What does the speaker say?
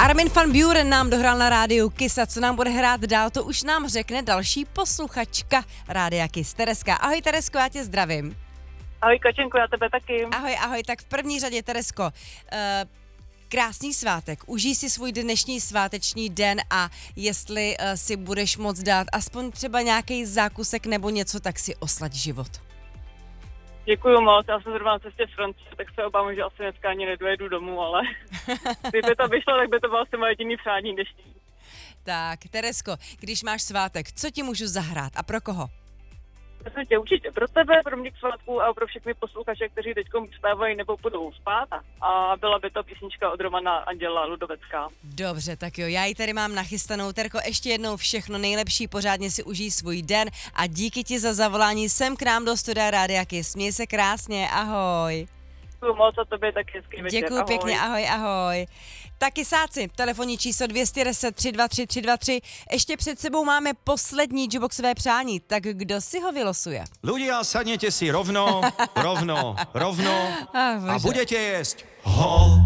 Armin van Buuren nám dohrál na rádiu Kiss a co nám bude hrát dál, to už nám řekne další posluchačka rádia Kiss. Tereska. Ahoj Teresko, já tě zdravím. Ahoj Kačenko, já tebe taky. Ahoj, tak v první řadě Teresko, krásný svátek, užij si svůj dnešní sváteční den a jestli si budeš moct dát aspoň třeba nějaký zákusek nebo něco, tak si oslaď život. Děkuju moc, já jsem zrovna na cestě z Francie, tak se obávám, že asi dneska ani nedojedu domů, ale kdyby to vyšlo, tak by to bylo asi moje jediný přání dnešní. Tak, Teresko, když máš svátek, co ti můžu zahrát a pro koho? Já tě určitě pro tebe, pro mě k svátku a pro všechny posluchače, kteří teď vstávají nebo budou spát. A byla by to písnička od Romana Anděla Ludovecká. Dobře, tak jo, já ji tady mám nachystanou. Terko, ještě jednou všechno nejlepší, pořádně si užij svůj den a díky ti za zavolání sem k nám do studia Rádia Kiss. Měj se krásně, ahoj. Děkuju moc a tobě taky hezký večer. Děkuju pěkně, ahoj. Taky sáci, telefonní číslo 210 323 323. Ještě před sebou máme poslední jukeboxové přání, tak kdo si ho vylosuje? Ľudia, sadnete si rovno Ach, a bože. budete jesť ho.